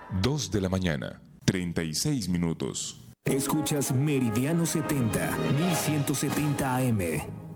2 de la mañana, 36 minutos. Escuchas Meridiano 70, 1170 AM.